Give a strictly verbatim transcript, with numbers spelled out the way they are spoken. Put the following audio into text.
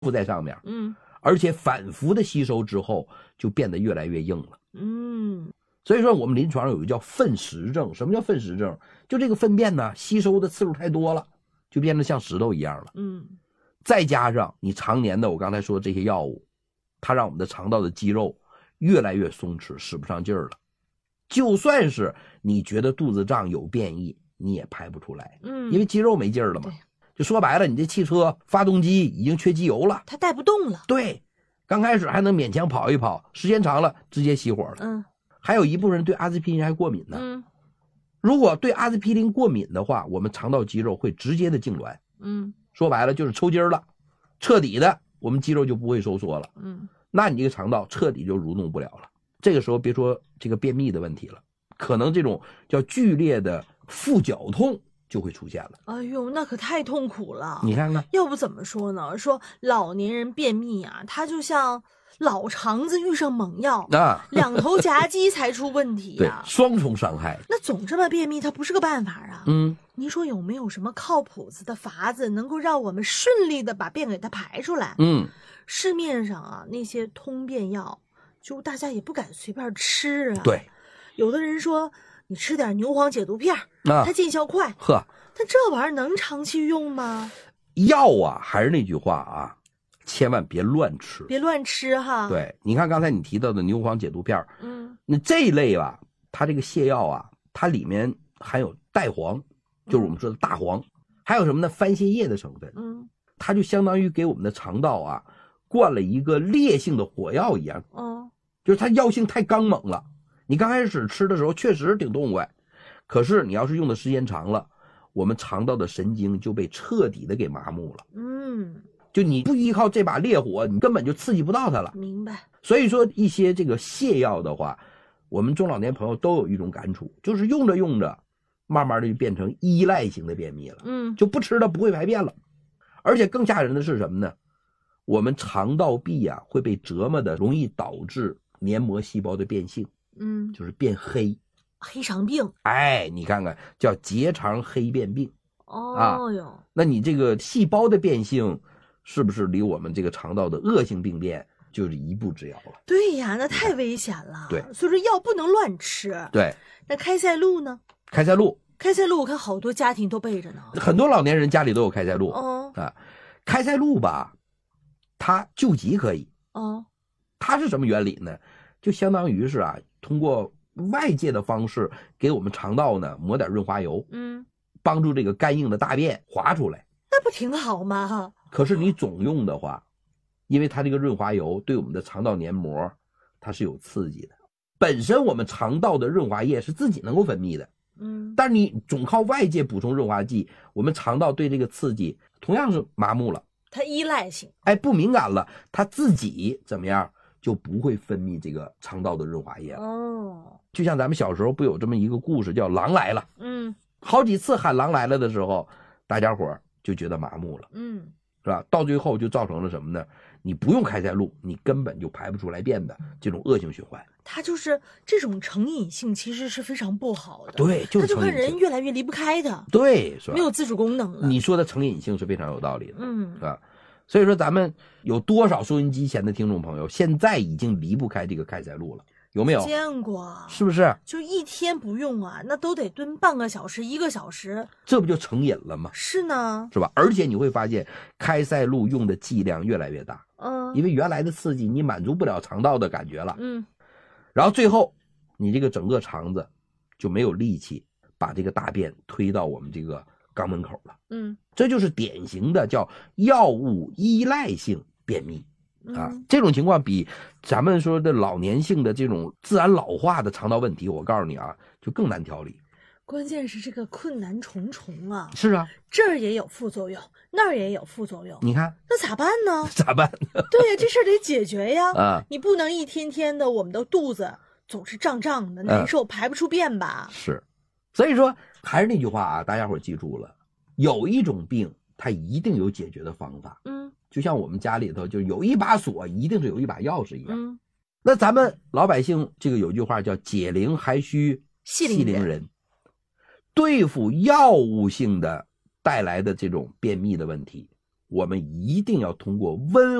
附在上面， 嗯， 而且反复的吸收之后就变得越来越硬了。 嗯， 所以说我们临床上有一个叫粪石症。什么叫粪石症？就这个粪便呢吸收的次数太多了，就变得像石头一样了。 嗯， 再加上你常年的我刚才说的这些药物，它让我们的肠道的肌肉越来越松弛，使不上劲儿了。就算是你觉得肚子胀有便意，你也排不出来， 嗯， 因为肌肉没劲儿了嘛。就说白了，你这汽车发动机已经缺机油了， 它带不动了。 对，刚开始还能勉强跑一跑，时间长了直接熄火了。 嗯， 还有一部分人对阿司匹林还过敏呢。 嗯， 如果对阿司匹林过敏的话，我们肠道肌肉会直接的痉挛。 嗯， 说白了就是抽筋了，彻底的我们肌肉就不会收缩了。 嗯， 那你这个肠道彻底就蠕动不了了。这个时候别说这个便秘的问题了，可能这种叫剧烈的腹绞痛就会出现了。 哎呦，那可太痛苦了。 你看看， 要不怎么说呢？说老年人便秘啊，他就像老肠子遇上猛药啊， 两头夹击才出问题呀、 对，双重伤害。 那总这么便秘，它不是个办法啊。 嗯， 您说有没有什么靠谱子的法子，能够让我们顺利的把便给它排出来？ 嗯， 市面上啊那些通便药，就大家也不敢随便吃啊。 对， 有的人说你吃点牛黄解毒片， 啊， 它见效快。 呵， 但这玩意儿能长期用吗？ 药啊，还是那句话啊，千万别乱吃， 别乱吃哈。， 对，你看刚才你提到的牛黄解毒片， 嗯， 那这一类吧，它这个泻药啊，它里面含有代黄，就是我们说的大黄，还有什么呢？番泻叶的成分。 嗯， 它就相当于给我们的肠道啊灌了一个烈性的火药一样， 哦， 就是它药性太刚猛了。你刚开始吃的时候确实挺痛快，可是你要是用的时间长了，我们肠道的神经就被彻底的给麻木了。 嗯， 就你不依靠这把烈火，你根本就刺激不到它了。 明白。 所以说一些这个泻药的话，我们中老年朋友都有一种感触，就是用着用着，慢慢的就变成依赖型的便秘了， 嗯， 就不吃了不会排便了。而且更吓人的是什么呢？我们肠道壁啊会被折磨的，容易导致黏膜细胞的变性， 嗯， 就是变黑。 黑肠病。 哎，你看看，叫结肠黑变病。 哦哟， 那你这个细胞的变性，是不是离我们这个肠道的恶性病变就是一步之遥了？ 对呀，那太危险了。 对， 所以说药不能乱吃。 对， 那开塞露呢？ 开塞露， 开塞露我看好多家庭都备着呢。 很多老年人家里都有开塞露。 哦啊，开塞露吧，它救急可以。 哦， 它是什么原理呢？就相当于是啊，通过外界的方式给我们肠道呢抹点润滑油， 嗯， 帮助这个干硬的大便滑出来。 那不挺好吗？ 可是你总用的话，因为它这个润滑油对我们的肠道黏膜它是有刺激的，本身我们肠道的润滑液是自己能够分泌的， 嗯， 但是你总靠外界补充润滑剂，我们肠道对这个刺激同样是麻木了， 它依赖性， 哎，不敏感了，它自己怎么样就不会分泌这个肠道的润滑液了。 哦， 就像咱们小时候不有这么一个故事叫狼来了， 嗯好几次喊狼来了的时候，大家伙就觉得麻木了， 嗯， 是吧？到最后就造成了什么呢？你不用开塞露，你根本就排不出来便的这种恶性循环。 它就是这种成瘾性，其实是非常不好的。 对，就是它就看成瘾性人越来越离不开它， 对，是吧？ 没有自主功能了。 你说的成瘾性是非常有道理的， 嗯啊，所以说咱们有多少收音机前的听众朋友，现在已经离不开这个开塞露了，有没有？ 见过， 是不是？ 就一天不用啊，那都得蹲半个小时、一个小时。 这不就成瘾了吗？ 是呢， 是吧？而且你会发现，开塞露用的剂量越来越大， 嗯， 因为原来的刺激你满足不了肠道的感觉了， 嗯， 然后最后你这个整个肠子就没有力气把这个大便推到我们这个肛门口了， 嗯， 这就是典型的叫药物依赖性便秘啊。 嗯这种情况比咱们说的老年性的这种自然老化的肠道问题，我告诉你啊，就更难调理。 关键是这个困难重重啊， 是啊， 这儿也有副作用，那儿也有副作用， 你看那咋办呢？ 咋办对呀，这事儿得解决呀。 啊？ 你不能一天天的，我们的肚子总是胀胀的、难受，排不出便吧？ 是，所以说还是那句话啊，大家伙记住了，有一种病它一定有解决的方法， 嗯就像我们家里头就有一把锁，一定是有一把钥匙一样。 嗯， 那咱们老百姓这个有句话叫解铃还须系铃人人，对付药物性的带来的这种便秘的问题， 我们一定要通过温